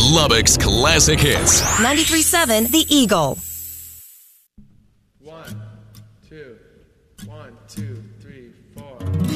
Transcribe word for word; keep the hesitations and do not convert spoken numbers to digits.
Lubbock's classic hits. ninety-three point seven The Eagle. One, two, one, two, three, four.